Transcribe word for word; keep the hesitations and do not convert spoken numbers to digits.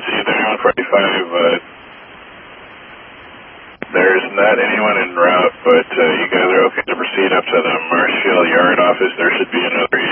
see there on forty-five. Uh, there's not anyone en route, but uh, you guys are okay to proceed up to the Marshfield Yard office. There should be another